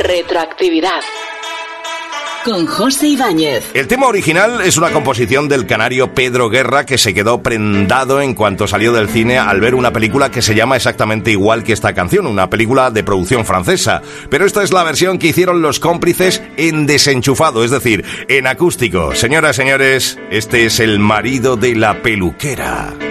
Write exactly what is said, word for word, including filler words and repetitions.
Retroactividad. Con José Ibáñez. El tema original es una composición del canario Pedro Guerra, que se quedó prendado en cuanto salió del cine al ver una película que se llama exactamente igual que esta canción, una película de producción francesa. Pero esta es la versión que hicieron Los Cómplices en desenchufado, es decir, en acústico. Señoras, señores, este es El marido de la peluquera.